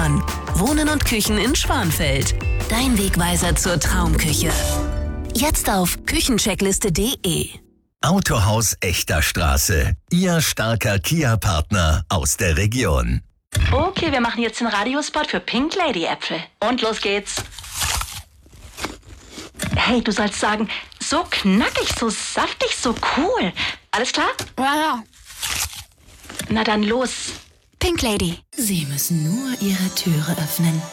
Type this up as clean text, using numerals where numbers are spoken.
Hofmann. Wohnen und Küchen in Schwanfeld. Dein Wegweiser zur Traumküche. Jetzt auf küchencheckliste.de. Autohaus Echter Straße. Ihr starker Kia-Partner aus der Region. Okay, wir machen jetzt den Radiospot für Pink Lady Äpfel. Und los geht's. Hey, du sollst sagen, so knackig, so saftig, so cool. Alles klar? Ja. Na dann los. Pink Lady. Sie müssen nur Ihre Türe öffnen.